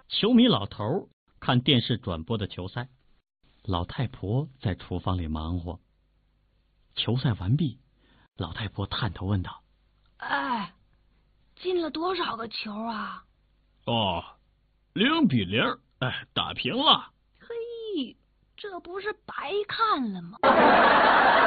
球迷老头看电视转播的球赛，老太婆在厨房里忙活。球赛完毕，老太婆探头问道：“ 哎，进了多少个球啊？”“ 哦，0-0，打平了。”“ 嘿，这不是白看了吗？”